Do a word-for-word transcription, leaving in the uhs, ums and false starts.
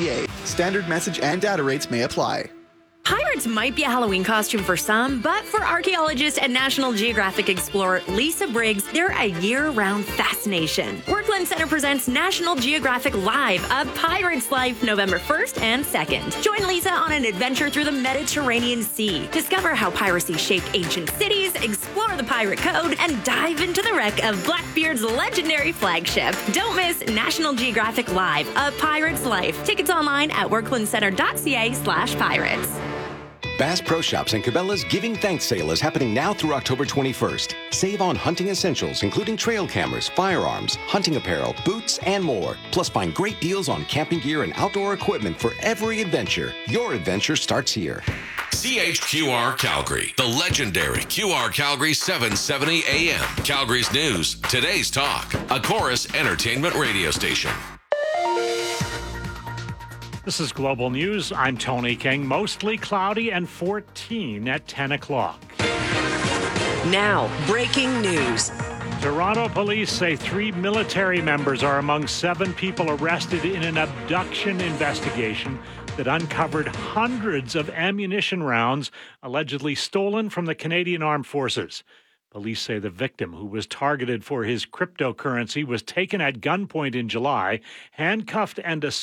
A. Standard message and data rates may apply. Pirates might be a Halloween costume for some, but for archaeologist and National Geographic explorer Lisa Briggs, they're a year-round fascination. Workland Center presents National Geographic Live, A Pirate's Life, November first and second. Join Lisa on an adventure through the Mediterranean Sea. Discover how piracy shaped ancient cities, explore the pirate code, and dive into the wreck of Blackbeard's legendary flagship. Don't miss National Geographic Live, A Pirate's Life. Tickets online at worklandcenter.ca slash pirates. Bass Pro Shops and Cabela's Giving Thanks sale is happening now through October twenty-first. Save on hunting essentials, including trail cameras, firearms, hunting apparel, boots, and more. Plus, find great deals on camping gear and outdoor equipment for every adventure. Your adventure starts here. C H Q R Calgary, the legendary Q R Calgary seven seventy A M. Calgary's news, today's talk, a Chorus Entertainment radio station. This is Global News. I'm Tony King. Mostly cloudy and fourteen at ten o'clock. Now, breaking news. Toronto police say three military members are among seven people arrested in an abduction investigation that uncovered hundreds of ammunition rounds allegedly stolen from the Canadian Armed Forces. Police say the victim, who was targeted for his cryptocurrency, was taken at gunpoint in July, handcuffed and